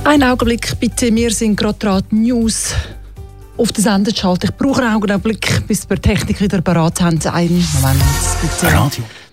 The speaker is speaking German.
Einen Augenblick bitte, wir sind gerade dran, die News auf den Sender zu schalten. Ich brauche einen Augenblick, bis wir die Technik wieder bereit haben. Einen Moment bitte. Radio